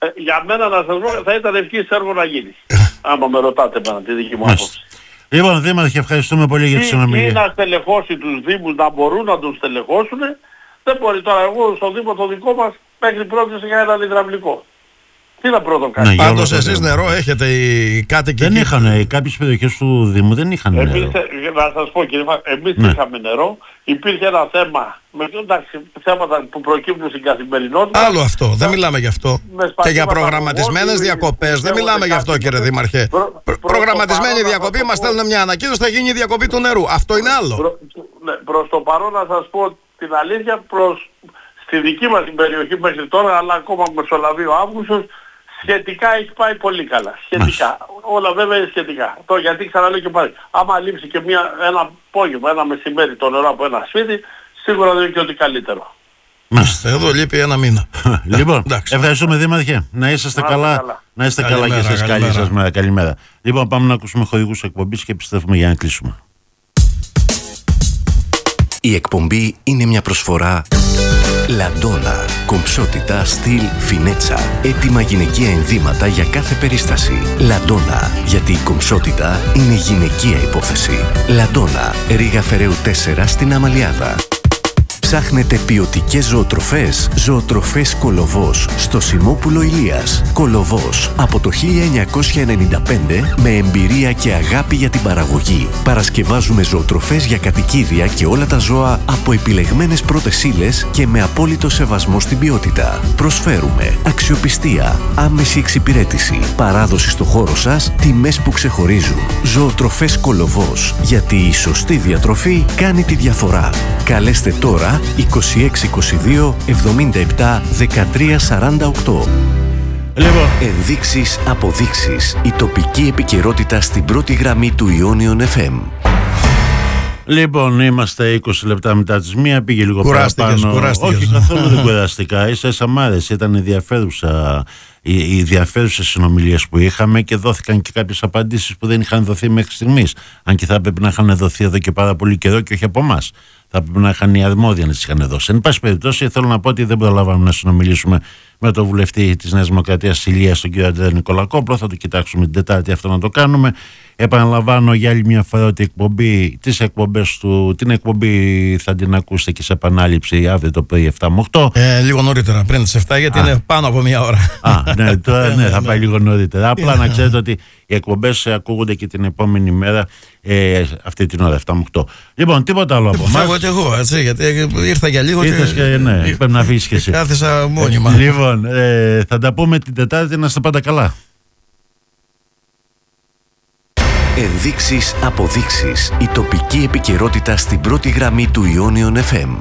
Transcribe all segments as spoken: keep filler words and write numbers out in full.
Ε, για μένα να σας πω θα ήταν ευχής έργο να γίνει. Άμα με ρωτάτε εμένα τη δική μου άποψη. Λοιπόν, Δήμαρχε, ευχαριστούμε πολύ για τη συνομιλία. Ή να στελεχώσει τους Δήμους, να μπορούν να τους στελεχώσουν. Δεν μπορεί τώρα εγώ στο Δήμο το δικό μας μέχρι πρώτη για έναν υδραυλικό. Τι να πρώτο κάνει. Ναι, πάντως εσείς νερό έχετε οι κάτοικοι. Δεν είχαν, κάποιες περιοχές του Δήμου δεν είχαν νερό. Εμείς, να σας πω κύριε, εμείς ναι. είχαμε νερό. Υπήρχε ένα θέμα, με εντάξει, θέματα που προκύπτουν στην καθημερινότητα. Άλλο αυτό, δεν μιλάμε γι' αυτό. Και για προγραμματισμένες διακοπές, δεν μιλάμε γι' αυτό κύριε Δήμαρχε. Προ, προ, Προγραμματισμένη διακοπή, μας στέλνουν μια ανακοίνωση, θα γίνει η διακοπή του νερού. Αυτό είναι άλλο. Προ, ναι, προς το παρόν να σας πω την αλήθεια, προς, στη δική μας την περιοχή μέχρι τώρα, αλλά ακόμα μεσολαβεί ο Αύγουστος, σχετικά έχει πάει πολύ καλά. Σχετικά. Μάλιστα. Όλα βέβαια είναι σχετικά. Το γιατί ξαναλέω και πάλι. Άμα λείψει και μια, ένα απόγευμα, ένα μεσημέρι το νερό από ένα σπίτι, σίγουρα δεν είναι και ότι καλύτερο. Μάλιστα. Εδώ λείπει ένα μήνα. Λοιπόν, ευχαριστούμε Δήμαρχε. Να είσαστε να καλά. καλά. Να είστε καλά και εσείς. Καλή σας μέρα. Καλημέρα. Λοιπόν, πάμε να ακούσουμε χορηγούς εκπομπής και επιστρέφουμε για να κλείσουμε. Η εκπομπή είναι μια προσφορά Λαντόνα. Κομψότητα, στυλ, φινέτσα. Έτοιμα γυναικεία ενδύματα για κάθε περίσταση. Λαντόνα. Γιατί η κομψότητα είναι γυναικεία υπόθεση. Λαντόνα. Ρήγα Φεραίου τέσσερα στην Αμαλιάδα. Ψάχνετε ποιοτικές ζωοτροφές? Ζωοτροφές Κολοβός στο Σιμόπουλο Ηλίας. Κολοβός από το χίλια εννιακόσια ενενήντα πέντε με εμπειρία και αγάπη για την παραγωγή. Παρασκευάζουμε ζωοτροφές για κατοικίδια και όλα τα ζώα από επιλεγμένες πρώτες ύλες και με απόλυτο σεβασμό στην ποιότητα. Προσφέρουμε αξιοπιστία, άμεση εξυπηρέτηση, παράδοση στο χώρο σας, τιμές που ξεχωρίζουν. Ζωοτροφές Κολοβός. Γιατί η σωστή διατροφή κάνει τη διαφορά. Καλέστε τώρα είκοσι έξι είκοσι δύο εβδομήντα επτά δεκατρία σαράντα οκτώ. Λοιπόν. Ενδείξεις, αποδείξεις. Η τοπική επικαιρότητα στην πρώτη γραμμή του Ιόνιον εφ εμ. Λοιπόν, είμαστε είκοσι λεπτά μετά τις μία, πήγε λίγο παραπάνω. Κουράστηκες. Όχι, καθόλου δεν κουραστικά. Ίσα ίσα μ' άρεσε, ήταν ενδιαφέρουσα. Οι ενδιαφέρουσες συνομιλίες που είχαμε και δόθηκαν και κάποιες απαντήσεις που δεν είχαν δοθεί μέχρι στιγμής. Αν και θα έπρεπε να είχαν δοθεί εδώ και πάρα πολύ καιρό και όχι από εμάς. Θα έπρεπε να είχαν οι αρμόδιοι να τις είχαν δώσει. Εν πάση περιπτώσει, θέλω να πω ότι δεν προλάβαμε να συνομιλήσουμε με τον βουλευτή της Νέας Δημοκρατίας Ηλίας, τον κύριο Αντρέα Νικολακόπουλο. Θα το κοιτάξουμε την Τετάρτη αυτό να το κάνουμε. Επαναλαμβάνω για άλλη μια φορά ότι εκπομπή, τις εκπομπές του, την εκπομπή θα την ακούσετε και σε επανάληψη αύριο το πρωί επτά με οκτώ. Ε, λίγο νωρίτερα, πριν τις επτά, γιατί Α. είναι πάνω από μια ώρα. Α, ναι, τώρα ναι, θα πάει λίγο νωρίτερα. Απλά να ξέρετε ότι οι εκπομπές ακούγονται και την επόμενη μέρα, ε, αυτή την ώρα, επτά με οκτώ. Λοιπόν, τίποτα άλλο από εμάς. Εγώ και εγώ, έτσι, γιατί ήρθα για λίγο. Ήρθες και, και ναι, πρέπει να αφήσεις και εσύ. Κάθισα μόνιμα. Λοιπόν, ε, θα τα πούμε την Τετάρτη, να είστε πάντα καλά. Ενδείξεις, αποδείξεις. Η τοπική επικαιρότητα στην πρώτη γραμμή του Ιόνιον εφ εμ.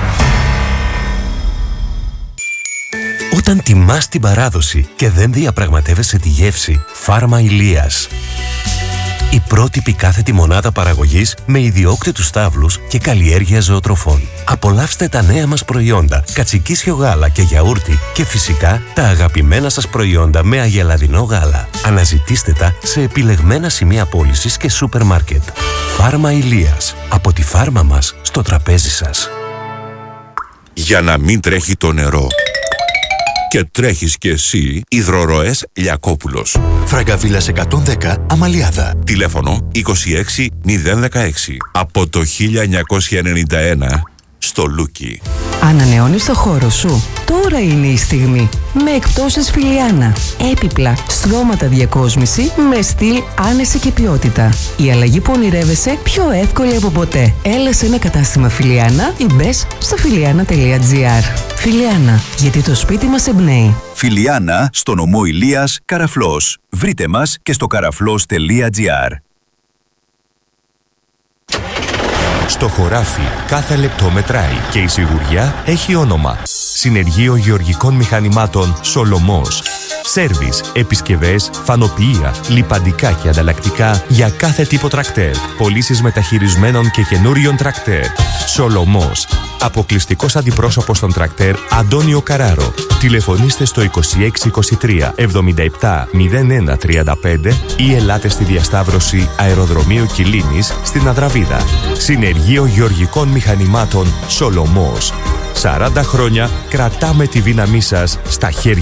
Όταν τιμάς την παράδοση και δεν διαπραγματεύεσαι τη γεύση, Φάρμα Ηλίας. Η πρότυπη κάθετη μονάδα παραγωγής με ιδιόκτητους στάβλους και καλλιέργεια ζωοτροφών. Απολαύστε τα νέα μας προϊόντα, κατσικίσιο γάλα και γιαούρτι και φυσικά τα αγαπημένα σας προϊόντα με αγελαδινό γάλα. Αναζητήστε τα σε επιλεγμένα σημεία πώλησης και σούπερ μάρκετ. Φάρμα Ηλίας. Από τη φάρμα μας στο τραπέζι σας. Για να μην τρέχει το νερό και τρέχεις κι εσύ, Υδροροές Λιακόπουλος. Φραγκαβίλας εκατόν δέκα, Αμαλιάδα. Τηλέφωνο είκοσι έξι μηδέν δεκαέξι. Από το χίλια εννιακόσια ενενήντα ένα στο Λούκι. Ανανεώνεις το χώρο σου? Τώρα είναι η στιγμή. Με εκπτώσεις Φιλιάνα. Έπιπλα, στρώματα διακόσμηση με στυλ, άνεση και ποιότητα. Η αλλαγή που ονειρεύεσαι πιο εύκολη από ποτέ. Έλα σε ένα κατάστημα Φιλιάνα ή μπες στο φιλιάνα τελεία τζι άρ. Φιλιάνα, γιατί το σπίτι μας εμπνέει. Φιλιάνα, στο νομό Ηλίας, Καραφλός. Βρείτε μας και στο καραφλός τελεία τζι άρ. Στο χωράφι κάθε λεπτό μετράει και η σιγουριά έχει όνομα. Συνεργείο Γεωργικών Μηχανημάτων Σολομός. Σέρβις, επισκευές, φανοποιεία, λιπαντικά και ανταλλακτικά για κάθε τύπο τρακτέρ. Πωλήσεις μεταχειρισμένων και καινούριων τρακτέρ. Σολομός. Αποκλειστικός αντιπρόσωπος των τρακτέρ Αντώνιο Καράρο. Τηλεφωνήστε στο είκοσι έξι είκοσι τρία εβδομήντα επτά μηδέν ένα τριάντα πέντε ή ελάτε στη διασταύρωση Αεροδρομίου Κιλίνης στην Αδραβίδα. Συνεργείο Γεωργικών Μηχανημάτων Σολομός. σαράντα χρόνια κρατάμε τη δύναμή σας στα χέρια